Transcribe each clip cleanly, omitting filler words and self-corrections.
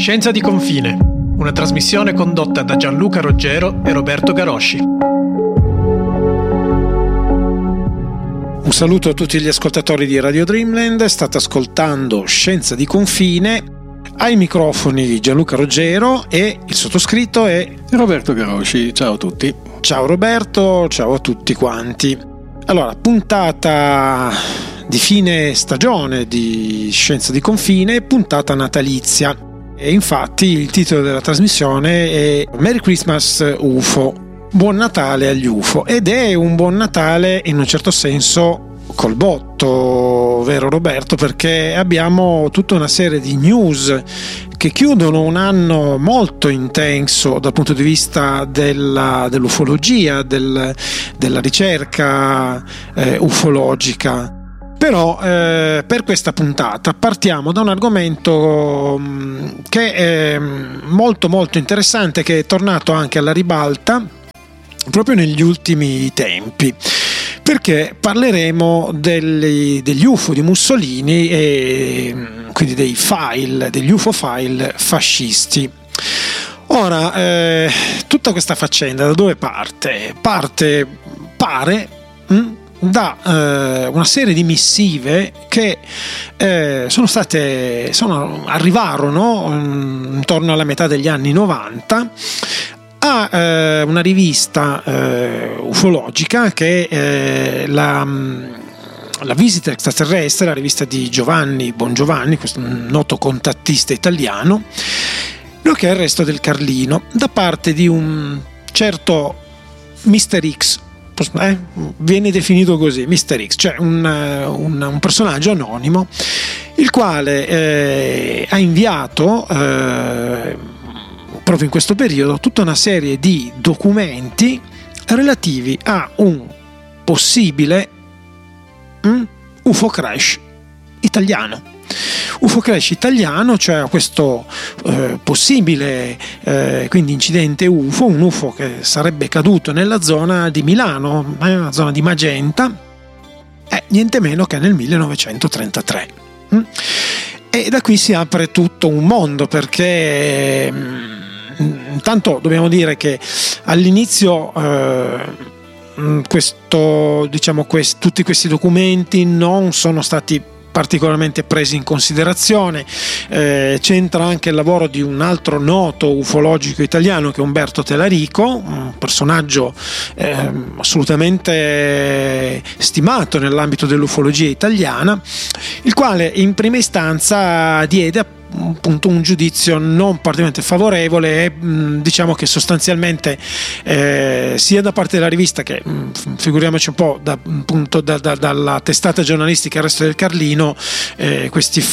Scienza di confine, una trasmissione condotta da Gianluca Roggero e Roberto Garosci. Un saluto a tutti gli ascoltatori di Radio Dreamland, state ascoltando Scienza di confine, ai microfoni Gianluca Roggero e il sottoscritto è Roberto Garosci. Ciao a tutti. Ciao Roberto, ciao a tutti quanti. Allora, puntata di fine stagione di Scienza di confine, puntata natalizia. E infatti il titolo della trasmissione è Merry Christmas UFO, Buon Natale agli UFO, ed è un buon Natale in un certo senso col botto, vero Roberto? Perché abbiamo tutta una serie di news che chiudono un anno molto intenso dal punto di vista dell'ufologia, della ricerca ufologica. Però per questa puntata partiamo da un argomento che è molto molto interessante, che è tornato anche alla ribalta proprio negli ultimi tempi, perché parleremo degli UFO di Mussolini e quindi degli UFO file fascisti. Ora, tutta questa faccenda da dove parte? Pare da una serie di missive che arrivarono intorno alla metà degli anni 90 a una rivista ufologica che è la Visita Extraterrestre, la rivista di Giovanni Bongiovanni, questo noto contattista italiano, nonché il resto del Carlino, da parte di un certo Mr. X. Viene definito così, Mr. X, cioè un personaggio anonimo, il quale ha inviato proprio in questo periodo tutta una serie di documenti relativi a un possibile UFO crash italiano. UFO crash italiano, cioè questo possibile quindi incidente UFO, un UFO che sarebbe caduto nella zona di Milano, nella zona di Magenta, niente meno che nel 1933. E da qui si apre tutto un mondo, perché intanto dobbiamo dire che all'inizio tutti questi documenti non sono stati particolarmente presi in considerazione. C'entra anche il lavoro di un altro noto ufologico italiano, che è Umberto Telarico, un personaggio assolutamente stimato nell'ambito dell'ufologia italiana, il quale in prima istanza diede appunto un giudizio non particolarmente favorevole, e diciamo che sostanzialmente sia da parte della rivista che figuriamoci un po' dalla testata giornalistica Il Resto del Carlino, questi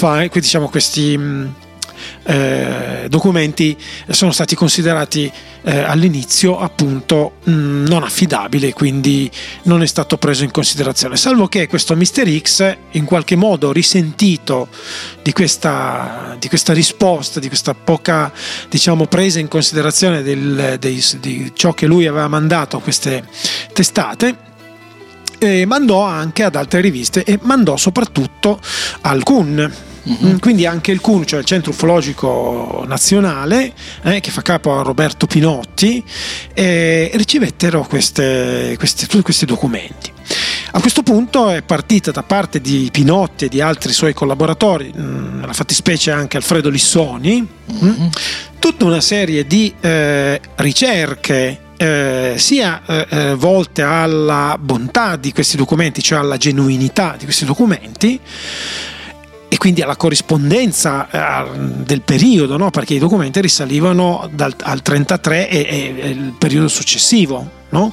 documenti sono stati considerati all'inizio appunto non affidabili, quindi non è stato preso in considerazione, salvo che questo Mr. X, in qualche modo risentito di questa risposta, di questa poca presa in considerazione di ciò che lui aveva mandato a queste testate, mandò anche ad altre riviste e mandò soprattutto al CUN. Quindi anche il CUN, cioè il Centro Ufologico Nazionale, che fa capo a Roberto Pinotti, ricevettero tutti questi documenti. A questo punto è partita da parte di Pinotti e di altri suoi collaboratori, nella fattispecie anche Alfredo Lissoni, tutta una serie di ricerche sia volte alla bontà di questi documenti, cioè alla genuinità di questi documenti, e quindi alla corrispondenza del periodo, no? Perché i documenti risalivano al 33 e il periodo successivo, no?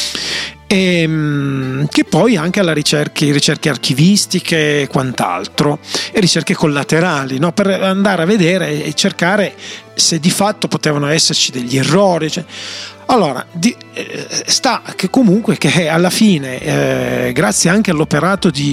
E che poi anche alla ricerche archivistiche e quant'altro, e ricerche collaterali, no? Per andare a vedere e cercare se di fatto potevano esserci degli errori, cioè. Allora, sta che comunque che alla fine, grazie anche all'operato di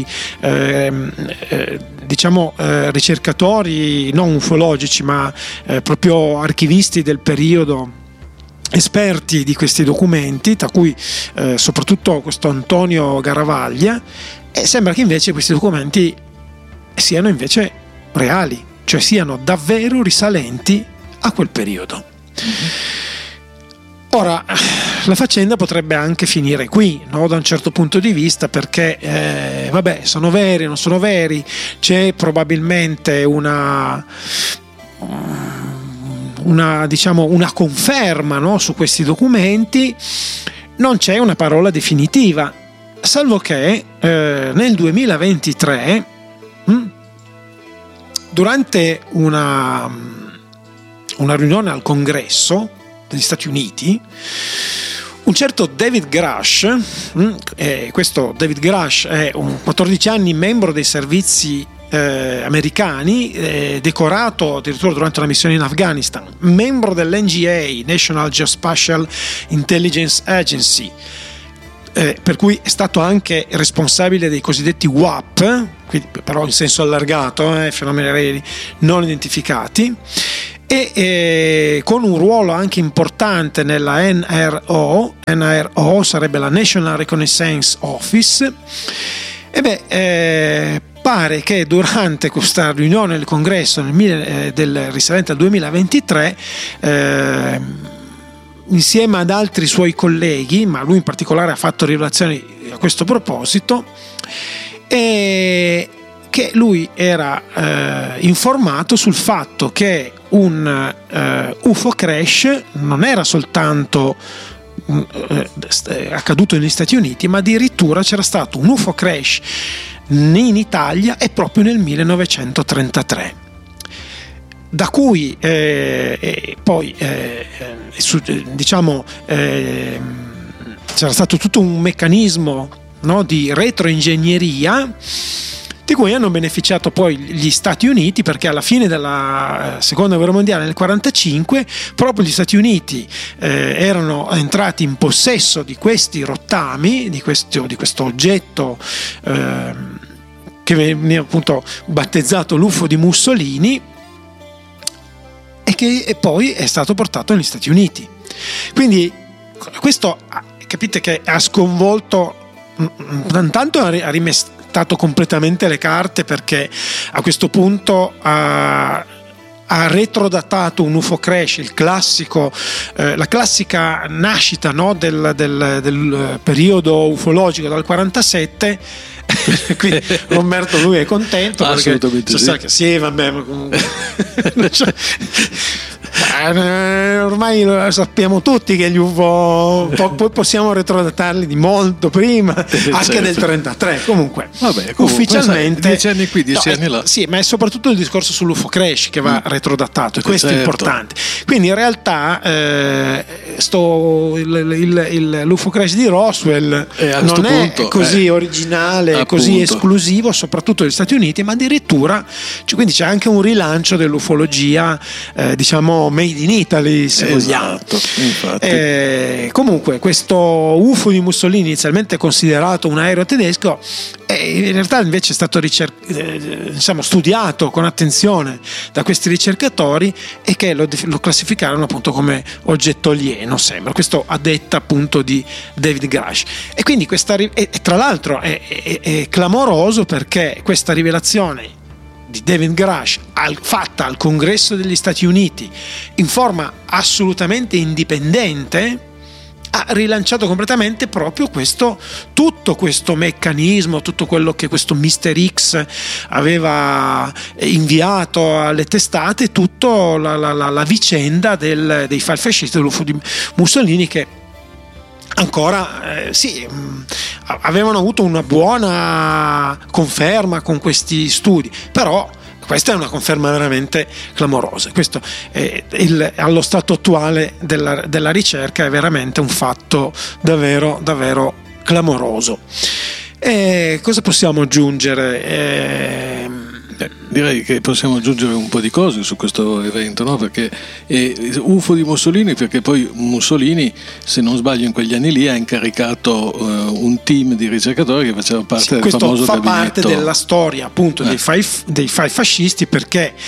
ricercatori non ufologici, ma proprio archivisti del periodo, esperti di questi documenti, tra cui soprattutto questo Antonio Garavaglia, e sembra che invece questi documenti siano invece reali, cioè siano davvero risalenti a quel periodo. Ora, la faccenda potrebbe anche finire qui, no? Da un certo punto di vista, perché sono veri, non sono veri, c'è probabilmente una conferma, no? Su questi documenti, non c'è una parola definitiva, salvo che nel 2023, durante una riunione al Congresso degli Stati Uniti, un certo David Grush, questo David Grush è un 14 anni membro dei servizi americani, decorato addirittura durante una missione in Afghanistan, membro dell'NGA, National Geospatial Intelligence Agency, per cui è stato anche responsabile dei cosiddetti WAP, quindi però in senso allargato, fenomeni aerei non identificati, e con un ruolo anche importante nella NRO sarebbe la National Reconnaissance Office. Pare che durante questa riunione del Congresso risalente al 2023, insieme ad altri suoi colleghi, ma lui in particolare ha fatto rivelazioni a questo proposito, e che lui era informato sul fatto che un UFO crash non era soltanto accaduto negli Stati Uniti, ma addirittura c'era stato un UFO crash in Italia e proprio nel 1933, da cui poi c'era stato tutto un meccanismo, no, di retroingegneria di cui hanno beneficiato poi gli Stati Uniti, perché alla fine della seconda guerra mondiale nel 1945 proprio gli Stati Uniti erano entrati in possesso di questi rottami, di questo oggetto che veniva appunto battezzato l'UFO di Mussolini, e che poi è stato portato negli Stati Uniti. Quindi questo, capite che ha sconvolto, intanto ha rimesso completamente le carte, perché a questo punto ha retrodatato un UFO crash, la classica nascita, no, del periodo ufologico dal 47. Quindi Roberto, lui è contento assolutamente perché sì, vabbè, ormai lo sappiamo tutti che gli UFO poi possiamo retrodatarli di molto prima, anche del 33. Comunque ufficialmente 10 anni qui, 10 anni là. Sì, ma è soprattutto il discorso sull'UFO crash che va retrodattato, e questo è importante. Quindi in realtà l'UFO crash di Roswell non è così originale, appunto, così esclusivo, soprattutto negli Stati Uniti, ma addirittura quindi c'è anche un rilancio dell'ufologia, diciamo made in Italy, se vogliamo. Comunque questo UFO di Mussolini, inizialmente considerato un aereo tedesco, in realtà invece è stato studiato con attenzione da questi ricercatori, e che lo classificarono appunto come oggetto alieno, sembra. Questo a detta appunto di David Grush. E quindi tra l'altro è clamoroso, perché questa rivelazione di David Grush fatta al Congresso degli Stati Uniti in forma assolutamente indipendente ha rilanciato completamente proprio tutto questo meccanismo, tutto quello che questo Mr. X aveva inviato alle testate, tutta la vicenda dei file fascisti dell'UFO di Mussolini, che ancora avevano avuto una buona conferma con questi studi, però questa è una conferma veramente clamorosa. Questo allo stato attuale della ricerca è veramente un fatto davvero davvero clamoroso. Cosa possiamo aggiungere? Direi che possiamo aggiungere un po' di cose su questo evento, no? Perché UFO di Mussolini, perché poi Mussolini, se non sbaglio, in quegli anni lì ha incaricato un team di ricercatori che faceva parte del famoso gabinetto. Questo fa parte della storia appunto dei file fascisti, perché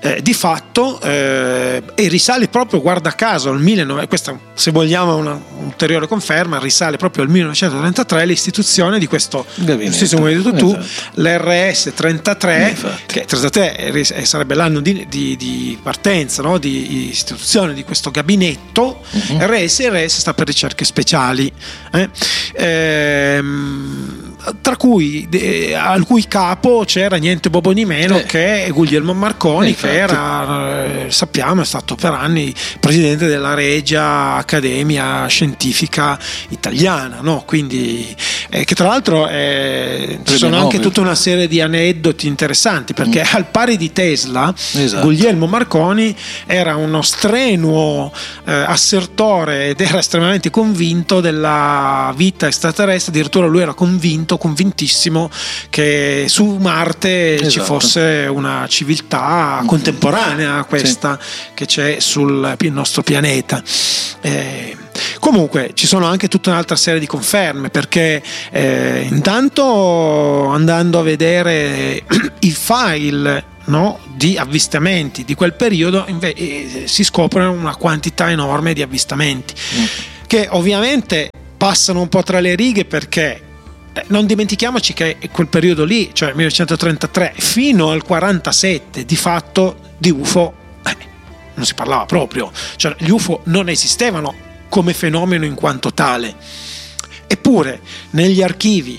di fatto e risale proprio, guarda caso, al 1900, questa se vogliamo una ulteriore conferma, risale proprio al 1933 l'istituzione di questo giustissimo, come hai detto tu, l'RS 33, che 33 sarebbe l'anno di partenza, no? Di istituzione di questo gabinetto. RS sta per ricerche speciali, tra cui al cui capo c'era niente poco di meno che Guglielmo Marconi, che era, sappiamo, è stato per anni presidente della Regia Accademia Scientifica Italiana, no? Quindi che tra l'altro ci sono anche tutta una serie di aneddoti interessanti, perché al pari di Tesla, Guglielmo Marconi era uno strenuo assertore ed era estremamente convinto della vita extraterrestre. Addirittura lui era convintissimo che su Marte ci fosse una civiltà contemporanea a questa che c'è sul nostro pianeta. Comunque ci sono anche tutta un'altra serie di conferme, perché intanto andando a vedere i file, no, di avvistamenti di quel periodo, si scopre una quantità enorme di avvistamenti che ovviamente passano un po' tra le righe, perché non dimentichiamoci che quel periodo lì, cioè 1933 fino al 47, di fatto di UFO non si parlava proprio, cioè gli UFO non esistevano come fenomeno in quanto tale. Eppure negli archivi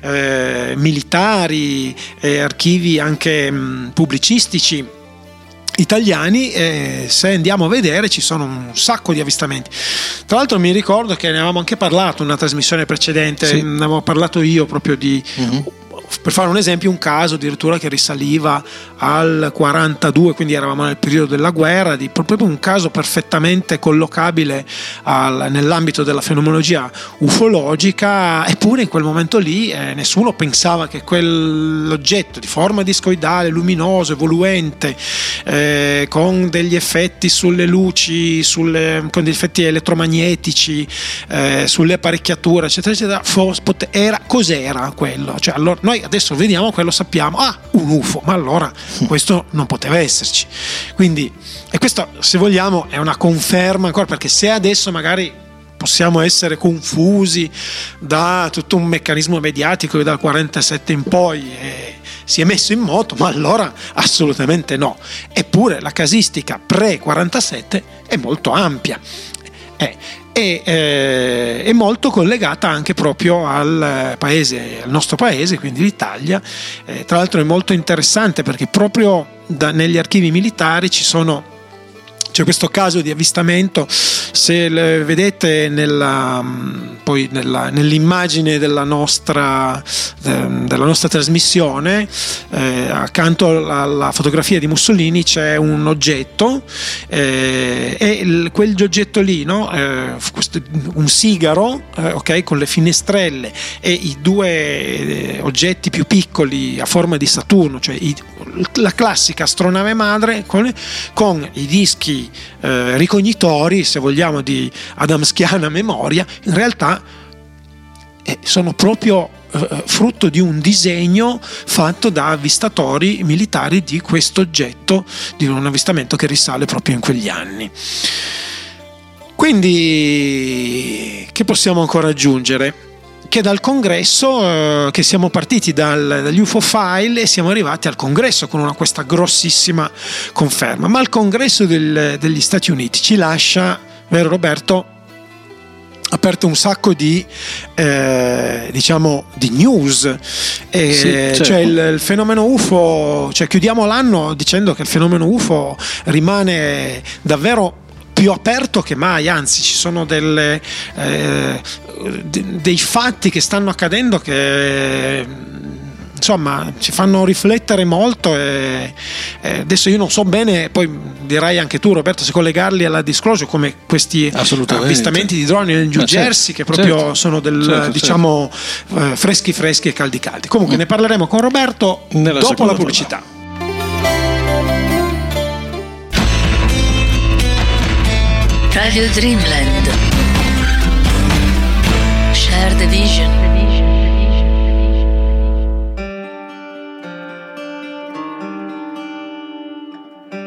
militari e archivi anche pubblicistici italiani, se andiamo a vedere, ci sono un sacco di avvistamenti. Tra l'altro mi ricordo che ne avevamo anche parlato in una trasmissione precedente, ne avevo parlato io proprio di per fare un esempio, un caso addirittura che risaliva al 42, quindi eravamo nel periodo della guerra, di proprio un caso perfettamente collocabile nell'ambito della fenomenologia ufologica. Eppure in quel momento lì nessuno pensava che quell'oggetto di forma discoidale, luminoso, evoluente, con degli effetti sulle luci, con degli effetti elettromagnetici, sulle apparecchiature, eccetera eccetera, cos'era quello? Cioè, allora noi adesso vediamo quello, sappiamo, un UFO, ma allora questo non poteva esserci. Quindi, e questo, se vogliamo, è una conferma ancora, perché se adesso magari possiamo essere confusi da tutto un meccanismo mediatico che dal 47 in poi si è messo in moto, ma allora assolutamente no. Eppure la casistica pre-47 è molto ampia. È molto collegata anche proprio al nostro paese, quindi l'Italia. Tra l'altro è molto interessante perché proprio negli archivi militari c'è questo caso di avvistamento. Se vedete nell'immagine della nostra trasmissione, accanto alla fotografia di Mussolini c'è un oggetto, e quell'oggetto lì, no? Un sigaro, con le finestrelle e i due oggetti più piccoli a forma di Saturno, cioè la classica astronave madre con i dischi ricognitori, se vogliamo, di adamskiana memoria. In realtà sono proprio frutto di un disegno fatto da avvistatori militari di questo oggetto, di un avvistamento che risale proprio in quegli anni. Quindi, che possiamo ancora aggiungere? Che dal congresso, che siamo partiti dagli UFO file e siamo arrivati al congresso con questa grossissima conferma. Ma il congresso degli Stati Uniti ci lascia, vero Roberto, aperto un sacco di di news, cioè il fenomeno UFO, cioè chiudiamo l'anno dicendo che il fenomeno UFO rimane davvero più aperto che mai, anzi ci sono dei fatti che stanno accadendo che insomma ci fanno riflettere molto, e adesso io non so bene, poi dirai anche tu Roberto, se collegarli alla disclosure, come questi avvistamenti di droni nel New Jersey, che proprio sono freschi e caldi. Comunque ne parleremo con Roberto dopo la pubblicità. Radio Dreamland, Share the Vision.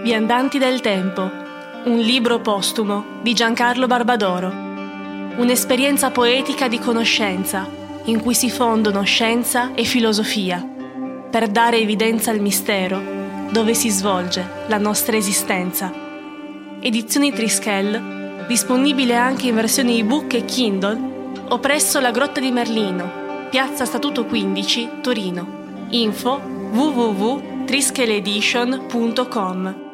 Viandanti del tempo, un libro postumo di Giancarlo Barbadoro. Un'esperienza poetica di conoscenza, in cui si fondono scienza e filosofia, per dare evidenza al mistero, dove si svolge la nostra esistenza. Edizioni Trischel, disponibile anche in versione ebook e Kindle, o presso la Grotta di Merlino, Piazza Statuto 15, Torino. Info www.trischeledition.com.